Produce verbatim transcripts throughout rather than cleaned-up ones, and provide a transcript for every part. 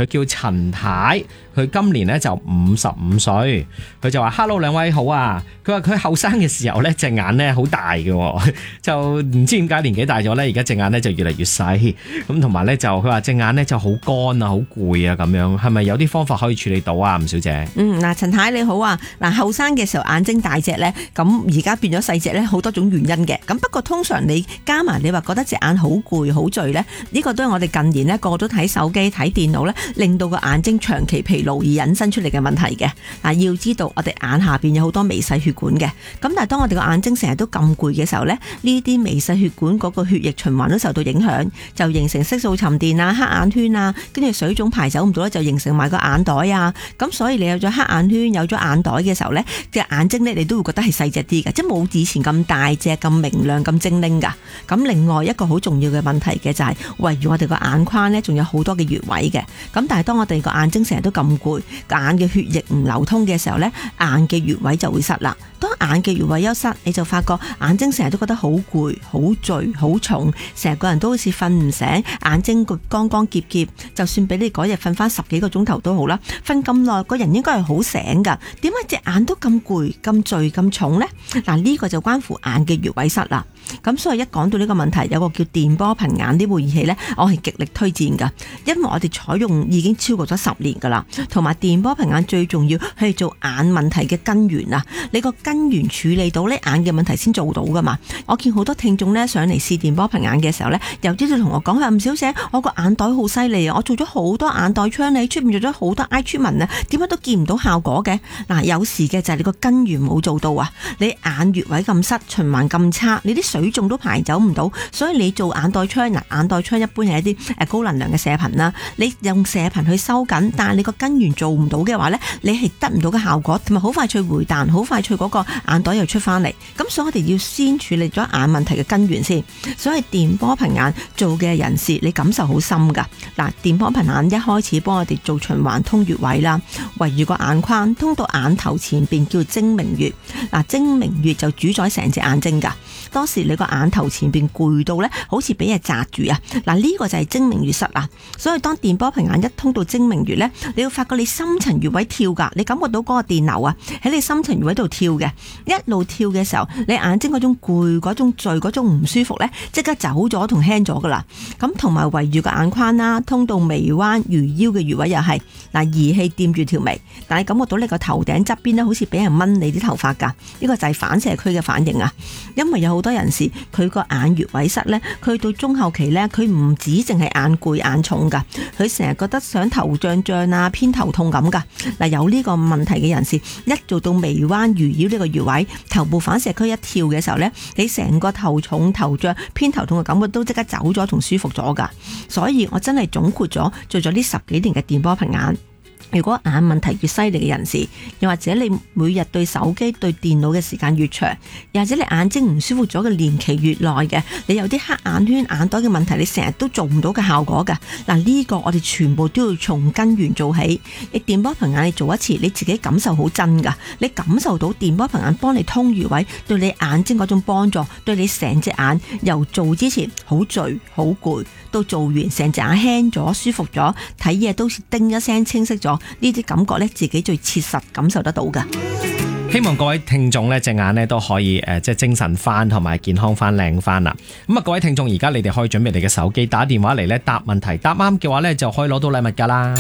佢叫陳太，佢今年咧就五十五歲。佢就話 Hello 兩位好啊，佢話佢後生嘅時候咧隻眼咧好大嘅，就唔知點解年紀大咗咧，而家隻眼咧就越嚟越細。咁同埋咧就佢話隻眼咧就好乾啊，好攰啊咁樣，係咪有啲方法可以處理到啊？吳小姐。 嗯，嗱，陳太你好啊，嗱，後生嘅時候眼睛大隻咧，咁而家變咗細隻咧，好多種原因嘅。咁不過通常你加埋你話覺得隻眼好攰好攰咧，呢個都係我哋近年咧個個都睇手機睇電腦咧，令到個眼睛長期疲勞而引申出嚟嘅問題嘅。嗱，要知道我哋眼下邊有好多微細血管嘅，咁但係當我哋個眼睛成日都咁攰嘅時候咧，呢啲微細血管嗰個血液循環都受到影響，就形成色素沉澱啊、黑眼圈啊，跟住水腫排走唔到咧，就形成埋個眼袋啊。咁所以你有咗黑眼圈、有咗眼袋嘅時候咧，隻眼睛咧你都會覺得係細隻啲嘅，即係冇以前咁大隻、咁明亮、咁精靈噶。咁另外一個好重要嘅問題嘅就係圍住我哋個眼眶咧，仲有好多嘅穴位嘅。咁但係當我哋個眼睛成日都咁攰，眼嘅血液唔流通嘅時候咧，眼嘅穴位就會塞啦。當眼嘅穴位一塞，你就發覺眼睛成日都覺得好攰、好攰、好重，成個人都好似瞓唔醒，眼睛個光光澀澀。就算俾你嗰日瞓翻十幾個鐘頭都好啦，瞓咁耐，個人應該係好醒噶。點解隻眼都咁攰、咁攰、咁重呢？嗱，呢個就關乎眼嘅穴位塞啦。咁所以一講到呢個問題，有個叫電波頻眼呢部儀器呢，我係極力推薦噶，因為我哋採用已經超過咗十年噶啦，同埋電波頻眼最重要係做眼問題嘅根源啊！你個根源處理到呢，眼嘅問題先做到噶嘛。我見好多聽眾呢上嚟試電波頻眼嘅時候呢，有啲就同我講話，吳小姐，我個眼袋好犀利啊，我做咗好多眼袋窗，你出面做咗好多 eye treatment啊，點解都見唔到效果嘅？嗱，有時嘅就係你個根源冇做到啊，你眼穴位咁塞，循環咁差，你啲水腫都排走唔到，所以你做眼袋窗，嗱，眼袋窗一般係一啲誒高能量嘅射頻啦，你用射頻去收緊，但係你個根源做唔到嘅話呢，你係得唔到嘅效果，同埋好快脆回彈，好快脆嗰個眼袋又出翻嚟。咁所以我哋要先處理咗眼問題嘅根源先。所以電波頻眼做嘅人士，你感受好深噶。嗱，電波頻眼一開始幫我哋做循環通穴位啦，圍住個眼眶通到眼頭前邊叫睛明穴。嗱，睛明穴就主宰成隻眼睛噶。當時你個眼頭前邊攰到呢，好似俾嘢紮住啊！嗱，呢個就係睛明穴塞啊。所以當電波頻眼一通到睛明穴呢，你會發覺你深層穴位跳噶，你感覺到嗰個電流啊喺你深層穴位度跳嘅，一路跳嘅時候，你眼睛嗰種攰、嗰種醉、嗰種唔舒服呢，即刻走咗同輕咗噶啦。咁同埋圍住個眼眶啦，通到眉彎、魚腰嘅穴位又係嗱，儀器掂住條眉，但係感覺到你個頭頂側邊呢，好似俾人掹你啲頭髮噶，呢個就係反射區嘅反應啊。因為有好多人士佢個眼穴位塞呢，佢到中後期呢，佢唔止淨係眼攰眼重噶，佢成日覺得想頭脹脹啊、偏頭痛咁噶。嗱，有呢個問題嘅人士，一做到眉彎、魚腰呢個穴位，頭部反射區一跳嘅時候呢，你成個頭重、頭脹、偏頭痛嘅感覺都即刻走咗同舒服咗噶。所以我真係總括咗做咗呢十幾年嘅電波頻眼。如果眼問題越犀利嘅人士，又或者你每日對手機對電腦嘅時間越長，又或者你眼睛唔舒服咗嘅年期越耐嘅，你有啲黑眼圈、眼袋嘅問題，你成日都做唔到嘅效果㗎。嗱，呢個我哋全部都要從根源做起。你電波頻眼你做一次，你自己感受好真㗎，你感受到電波頻眼幫你通穴位，對你眼睛嗰種幫助，對你成隻眼由做之前好攰好攰，到做完成隻眼輕咗、舒服咗，睇嘢都叮一聲清晰咗。呢啲感覺咧，自己最切實感受得到噶。 希望各位聽眾呢隻眼呢都可以誒，即係精神翻，同埋健康翻、靚翻啦。咁啊，各位聽眾，而家你哋可以準備你嘅手機，打電話嚟咧答問題，答啱嘅話呢就可以攞到禮物噶啦。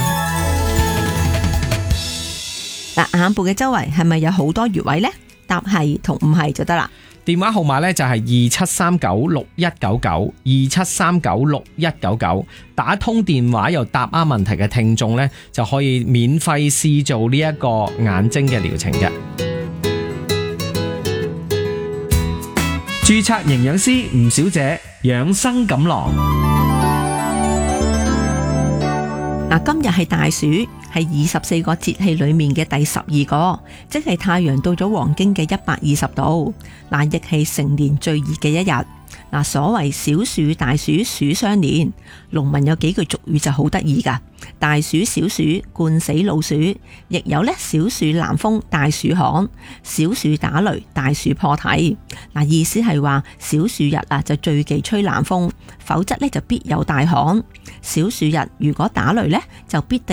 嗱，眼部嘅周圍係咪有好多穴位呢？答係同唔係就得啦。 電話號碼呢就係二七三九六一九九，二七三九六一九九，打通電話又答啱問題嘅聽眾呢，就可以免費試做呢一個眼睛嘅療程嘅。 註冊營養師吳小姐，養生錦囊。 嗱，今日係大暑，係二十四個節氣裏面嘅第十二個，即係太陽到咗黃經嘅一百二十度，嗱，亦係成年最熱嘅一日。嗱，所謂小暑大暑暑相連，農民有幾句俗語就好得意噶。大暑小暑灌死老鼠，亦有咧小暑南風大暑寒，小暑打雷大暑破體。嗱，意思係話小暑日啊就最忌吹南風，否則咧就必有大寒。小暑日如果打雷咧就必定